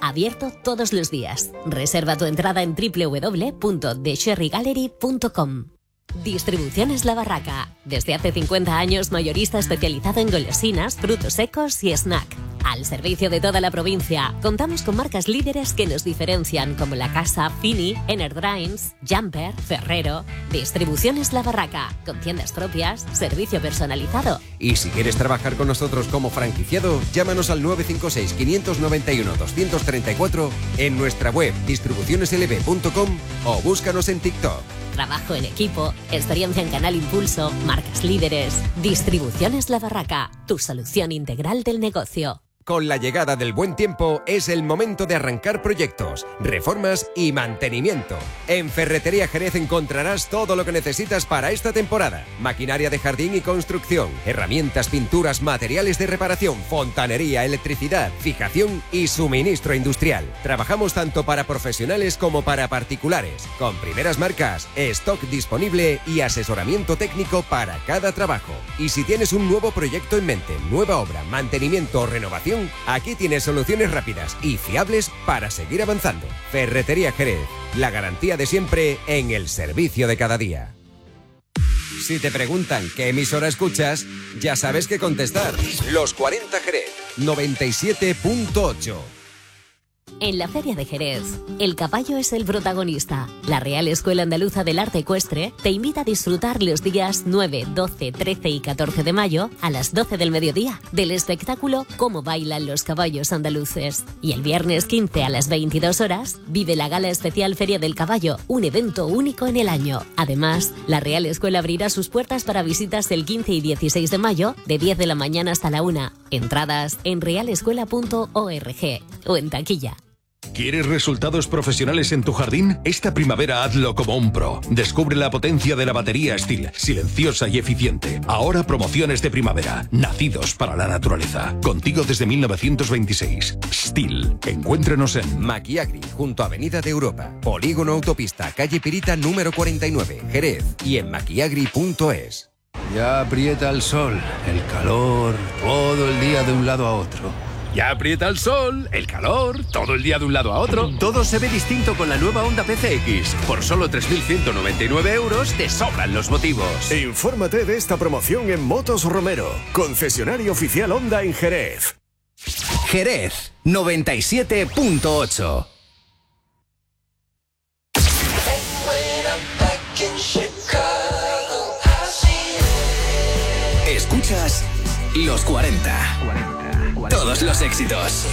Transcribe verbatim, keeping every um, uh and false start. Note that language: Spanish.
abierto todos los días. Reserva tu entrada en doble u doble u doble u punto the sherry gallery punto com. Distribuciones La Barraca. Desde hace cincuenta años, mayorista especializado en golosinas, frutos secos y snack. Al servicio de toda la provincia, contamos con marcas líderes que nos diferencian, como La Casa, Fini, Enerdrynes, Jumper, Ferrero. Distribuciones La Barraca, con tiendas propias, servicio personalizado. Y si quieres trabajar con nosotros como franquiciado, llámanos al nueve cinco seis, cinco nueve uno, dos tres cuatro en nuestra web distribuciones l b punto com o búscanos en TikTok. Trabajo en equipo, experiencia en Canal Impulso, marcas líderes. Distribuciones La Barraca, tu solución integral del negocio. Con la llegada del buen tiempo es el momento de arrancar proyectos, reformas y mantenimiento. En Ferretería Jerez encontrarás todo lo que necesitas para esta temporada. Maquinaria de jardín y construcción, herramientas, pinturas, materiales de reparación, fontanería, electricidad, fijación y suministro industrial. Trabajamos tanto para profesionales como para particulares, con primeras marcas, stock disponible y asesoramiento técnico para cada trabajo. Y si tienes un nuevo proyecto en mente, nueva obra, mantenimiento o renovación, aquí tienes soluciones rápidas y fiables para seguir avanzando. Ferretería Jerez, la garantía de siempre en el servicio de cada día. Si te preguntan qué emisora escuchas, ya sabes qué contestar. Los cuarenta Jerez, noventa y siete punto ocho. En la Feria de Jerez, el caballo es el protagonista. La Real Escuela Andaluza del Arte Ecuestre te invita a disfrutar los días nueve, doce, trece y catorce de mayo a las doce del mediodía del espectáculo Cómo bailan los caballos andaluces. Y el viernes quince a las veintidós horas vive la Gala Especial Feria del Caballo, un evento único en el año. Además, la Real Escuela abrirá sus puertas para visitas el quince y dieciséis de mayo de diez de la mañana hasta la una. Entradas en real escuela punto org o en taquilla. ¿Quieres resultados profesionales en tu jardín? Esta primavera hazlo como un pro. Descubre la potencia de la batería Stihl, silenciosa y eficiente. Ahora promociones de primavera, nacidos para la naturaleza. Contigo desde mil novecientos veintiséis. Stihl. Encuéntrenos en Maquiagri, junto a Avenida de Europa, Polígono Autopista, calle Pirita número cuarenta y nueve, Jerez, y en maquiagri punto es. Ya aprieta el sol, el calor, todo el día de un lado a otro. Ya aprieta el sol, el calor, todo el día de un lado a otro. Todo se ve distinto con la nueva Honda P C X. Por solo tres mil ciento noventa y nueve euros te sobran los motivos. Infórmate de esta promoción en Motos Romero, concesionario oficial Honda en Jerez. Jerez, noventa y siete punto ocho. Escuchas Los cuarenta. Todos los éxitos.